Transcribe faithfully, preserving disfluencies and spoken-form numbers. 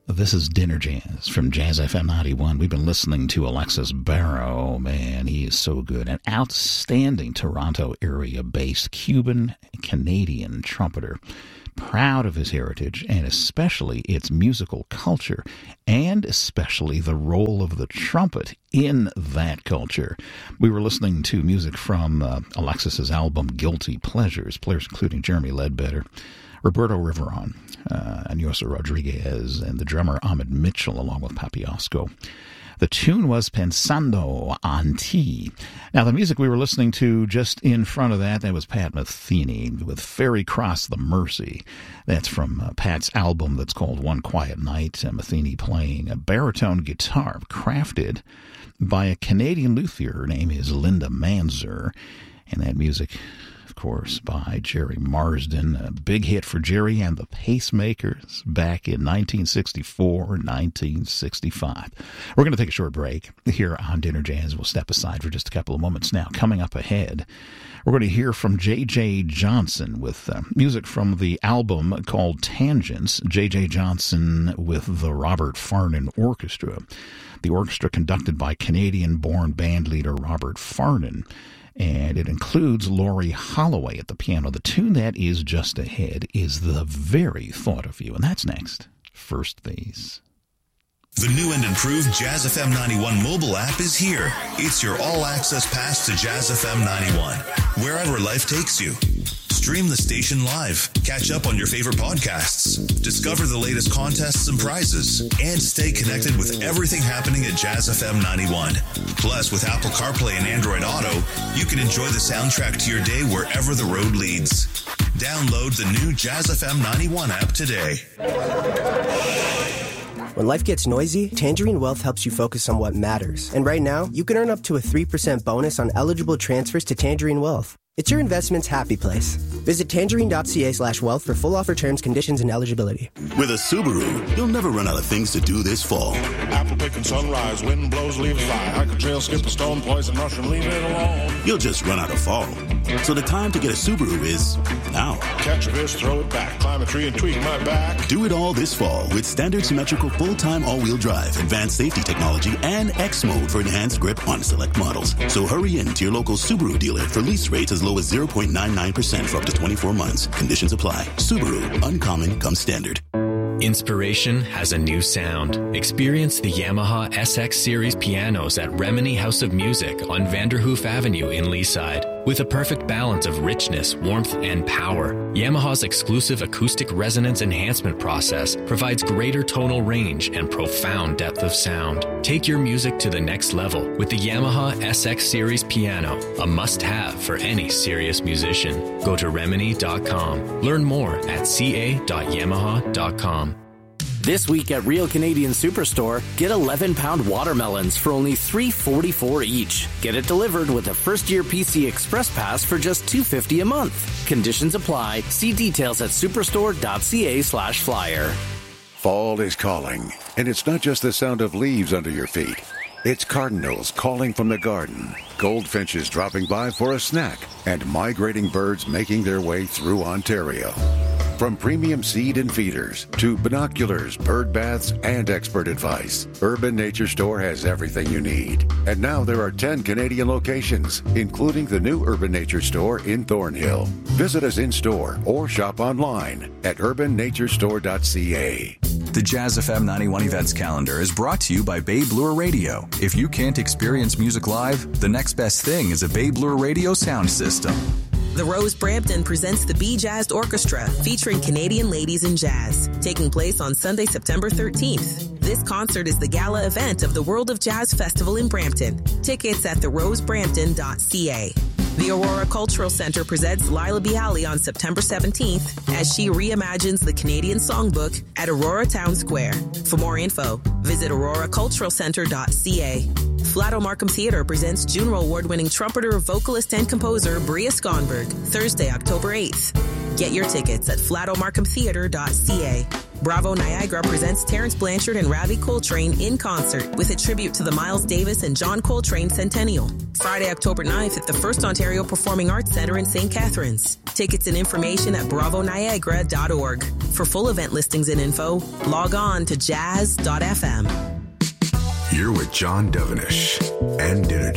This is Dinner Jazz from Jazz F M ninety-one. We've been listening to Alexis Barrow. Man, he is so good. An outstanding Toronto area-based Cuban-Canadian trumpeter. Proud of his heritage and especially its musical culture and especially the role of the trumpet in that culture. We were listening to music from uh, Alexis's album Guilty Pleasures, players including Jeremy Ledbetter, Roberto Riveron, uh, Anyosa Rodriguez, and the drummer Ahmed Mitchell, along with Papiasco. The tune was Pensando en Ti. Now, the music we were listening to just in front of that, that was Pat Metheny with Ferry Cross the Mercy. That's from uh, Pat's album that's called One Quiet Night. Uh, Metheny playing a baritone guitar crafted by a Canadian luthier. Her name is Linda Manzer. And that music, of course, by Jerry Marsden. A big hit for Jerry and the Pacemakers back in nineteen sixty-four, nineteen sixty-five. We're going to take a short break here on Dinner Jazz. We'll step aside for just a couple of moments now. Coming up ahead, we're going to hear from J J Johnson with uh, music from the album called Tangents. J J Johnson with the Robert Farnon Orchestra. The orchestra conducted by Canadian-born bandleader Robert Farnon. And it includes Laurie Holloway at the piano. The tune that is just ahead is The Very Thought of You. And that's next. First Phase. The new and improved Jazz F M ninety-one mobile app is here. It's your all-access pass to Jazz F M ninety-one, wherever life takes you. Stream the station live, catch up on your favorite podcasts, discover the latest contests and prizes, and stay connected with everything happening at Jazz F M ninety-one. Plus, with Apple CarPlay and Android Auto, you can enjoy the soundtrack to your day wherever the road leads. Download the new Jazz F M ninety-one app today. When life gets noisy, Tangerine Wealth helps you focus on what matters. And right now, you can earn up to a three percent bonus on eligible transfers to Tangerine Wealth. It's your investment's happy place. Visit tangerine.ca slash wealth for full offer terms, conditions, and eligibility. With a Subaru, you'll never run out of things to do this fall. Apple picking sunrise, wind blows, leaves fly. Hike a trail, skip a stone, poison mushroom, leave it alone. You'll just run out of fall. So the time to get a Subaru is now. Catch a fish, throw it back, climb a tree and tweak my back. Do it all this fall with standard symmetrical full-time all-wheel drive, advanced safety technology, and X mode for enhanced grip on select models. So hurry in to your local Subaru dealer for lease rates as low as zero point nine nine percent for up to twenty-four months. Conditions apply. Subaru, uncommon comes standard. Inspiration has a new sound. Experience the Yamaha S X Series pianos at Remini House of Music on Vanderhoof Avenue in Leaside. With a perfect balance of richness, warmth, and power, Yamaha's exclusive acoustic resonance enhancement process provides greater tonal range and profound depth of sound. Take your music to the next level with the Yamaha S X Series piano, a must-have for any serious musician. Go to remini dot com. Learn more at c a dot yamaha dot com. This week at Real Canadian Superstore, get eleven pound watermelons for only three dollars and forty-four cents each. Get it delivered with a first-year P C Express Pass for just two dollars and fifty cents a month. Conditions apply. See details at superstore.ca slash flyer. Fall is calling, and it's not just the sound of leaves under your feet. It's cardinals calling from the garden, goldfinches dropping by for a snack, and migrating birds making their way through Ontario. From premium seed and feeders to binoculars, bird baths, and expert advice, Urban Nature Store has everything you need. And now there are ten Canadian locations, including the new Urban Nature Store in Thornhill. Visit us in-store or shop online at urban nature store dot c a. The Jazz F M ninety-one events calendar is brought to you by Babe Lure Radio. If you can't experience music live, the next best thing is a Babe Lure Radio sound system. The Rose Brampton presents the Be Jazzed Orchestra, featuring Canadian ladies in jazz, taking place on Sunday, September thirteenth. This concert is the gala event of the World of Jazz Festival in Brampton. Tickets at the rose brampton dot c a. The Aurora Cultural Centre presents Lila Bialy on September seventeenth as she reimagines the Canadian Songbook at Aurora Town Square. For more info, visit aurora cultural centre dot c a. Flato Markham Theatre presents Juno Award-winning trumpeter, vocalist, and composer Bria Skonberg, Thursday, October eighth. Get your tickets at flato markham theatre dot c a. Bravo Niagara presents Terrence Blanchard and Ravi Coltrane in concert with a tribute to the Miles Davis and John Coltrane Centennial. Friday, October ninth at the First Ontario Performing Arts Centre in Saint Catharines. Tickets and information at bravo niagara dot org. For full event listings and info, log on to jazz dot f m. You're with John Devenish and Dinner